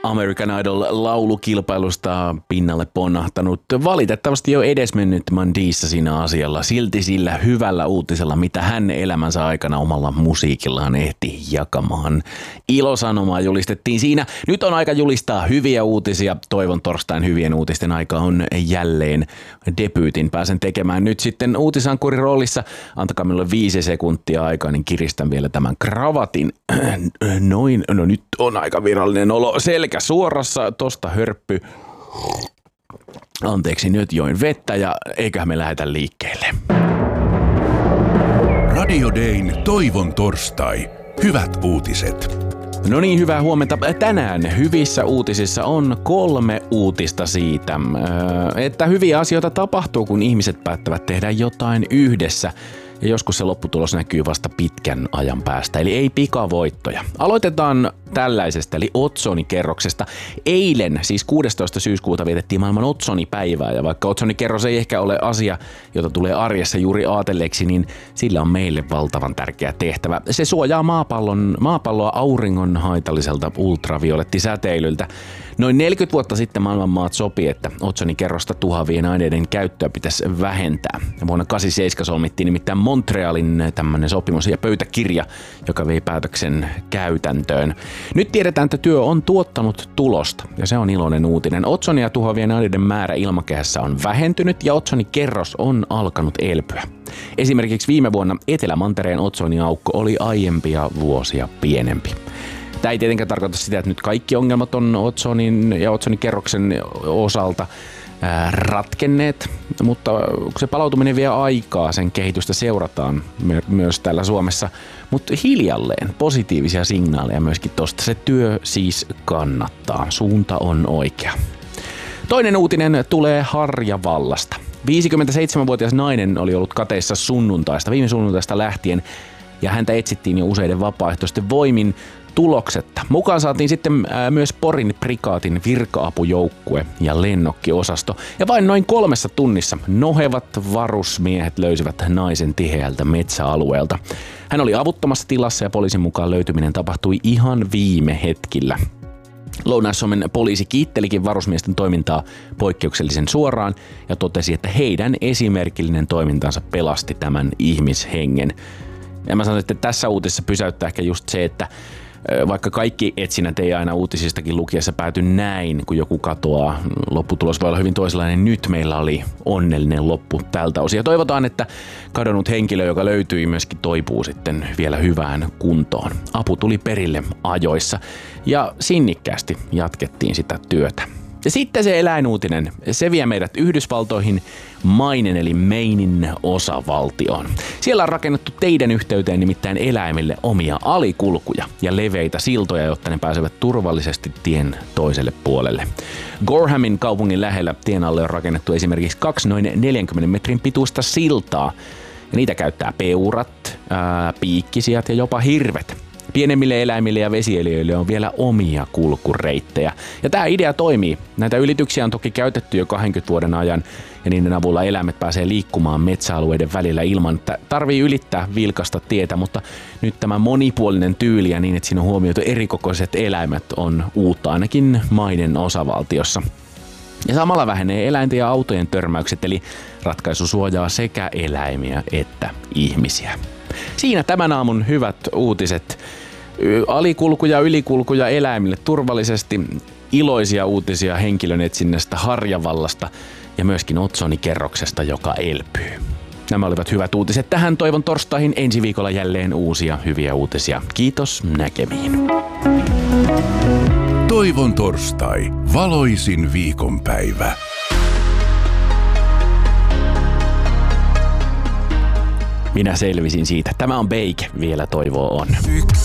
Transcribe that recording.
American Idol -laulukilpailusta pinnalle ponnahtanut, valitettavasti jo edesmennyt Mandisa siinä asialla, silti sillä hyvällä uutisella, mitä hän elämänsä aikana omalla musiikillaan ehti jakamaan. Ilosanomaa julistettiin siinä. Nyt on aika julistaa hyviä uutisia. Toivon torstain hyvien uutisten aika on jälleen. Debyytin pääsen tekemään nyt sitten uutisankurin roolissa. Antakaa minulle 5 sekuntia aikaa, niin kiristän vielä tämän kravatin. Noin, no nyt on aika virallinen olo. Selkä suorassa, tosta hörppy. Anteeksi, nyt join vettä ja eiköhän me lähdetä liikkeelle. Radio Dayn Toivon torstai. Hyvät uutiset. No niin, hyvää huomenta. Tänään hyvissä uutisissa on 3 uutista siitä, että hyviä asioita tapahtuu, kun ihmiset päättävät tehdä jotain yhdessä. Ja joskus se lopputulos näkyy vasta pitkän ajan päästä, eli ei pikavoittoja. Aloitetaan tällaisesta, eli otsonikerroksesta. Eilen, siis 16. syyskuuta, vietettiin maailman otsonipäivää, ja vaikka otsonikerros ei ehkä ole asia, jota tulee arjessa juuri aatelleeksi, niin sillä on meille valtavan tärkeä tehtävä. Se suojaa maapalloa auringon haitalliselta ultraviolettisäteilyltä. Noin 40 vuotta sitten maailmanmaat sopi, että otsonikerrosta tuhoavien aineiden käyttöä pitäisi vähentää. Vuonna 1987 solmittiin nimittäin Montrealin tämmöinen sopimus ja pöytäkirja, joka vei päätöksen käytäntöön. Nyt tiedetään, että työ on tuottanut tulosta, ja se on iloinen uutinen. Otsonia tuhoavien aineiden määrä ilmakehässä on vähentynyt ja otsonikerros on alkanut elpyä. Esimerkiksi viime vuonna Etelämantereen otsoniaukko oli aiempia vuosia pienempi. Tämä ei tietenkään tarkoita sitä, että nyt kaikki ongelmat on otsonin ja otsonikerroksen osalta ratkenneet, mutta kun se palautuminen vie aikaa, sen kehitystä seurataan myös täällä Suomessa, mutta hiljalleen positiivisia signaaleja myöskin tosta. Se työ siis kannattaa, suunta on oikea. Toinen uutinen tulee Harjavallasta. 57-vuotias nainen oli ollut kateissa viime sunnuntaista lähtien, ja häntä etsittiin jo useiden vapaaehtoisten voimin tuloksetta. Mukaan saatiin sitten myös Porin prikaatin virka-apujoukkue ja lennokkiosasto. Ja vain noin 3 tunnissa nohevat varusmiehet löysivät naisen tiheältä metsäalueelta. Hän oli avuttomassa tilassa ja poliisin mukaan löytyminen tapahtui ihan viime hetkillä. Lounais-Suomen poliisi kiittelikin varusmiesten toimintaa poikkeuksellisen suoraan ja totesi, että heidän esimerkillinen toimintansa pelasti tämän ihmishengen. Ja mä sanoin, että tässä uutisessa pysäyttää ehkä just se, että vaikka kaikki etsinnät ei aina uutisistakin lukiessa pääty näin, kun joku katoaa, lopputulos voi olla hyvin toisenlainen. Nyt meillä oli onnellinen loppu tältä osin. Ja toivotaan, että kadonnut henkilö, joka löytyi, myöskin toipuu sitten vielä hyvään kuntoon. Apu tuli perille ajoissa ja sinnikkäästi jatkettiin sitä työtä. Ja sitten se eläinuutinen, se vie meidät Yhdysvaltoihin, Mainen eli Mainen osavaltioon. Siellä on rakennettu teidän yhteyteen nimittäin eläimille omia alikulkuja ja leveitä siltoja, jotta ne pääsevät turvallisesti tien toiselle puolelle. Gorhamin kaupungin lähellä tien alle on rakennettu esimerkiksi 2 noin 40 metrin pituista siltaa. Ja niitä käyttää peurat, piikkisijat ja jopa hirvet. Pienemmille eläimille ja vesieliöille on vielä omia kulkureittejä. Ja tämä idea toimii. Näitä ylityksiä on toki käytetty jo 20 vuoden ajan ja niiden avulla eläimet pääsee liikkumaan metsäalueiden välillä ilman, että tarvii ylittää vilkasta tietä, mutta nyt tämä monipuolinen tyyli ja niin, että siinä on huomioitu erikokoiset eläimet on uutta ainakin Maiden osavaltiossa. Ja samalla vähenee eläinten ja autojen törmäykset, eli ratkaisu suojaa sekä eläimiä että ihmisiä. Siinä tämän aamun hyvät uutiset. Alikulkuja, ylikulkuja eläimille turvallisesti, iloisia uutisia henkilön etsinnästä Harjavallasta ja myöskin otsonikerroksesta, joka elpyy. Nämä olivat hyvät uutiset. Tähän toivon torstaihin ensi viikolla jälleen uusia hyviä uutisia. Kiitos, näkemiin. Toivon torstai. Valoisin viikonpäivä. Minä selvisin siitä. Tämä on Bake, vielä toivoa on.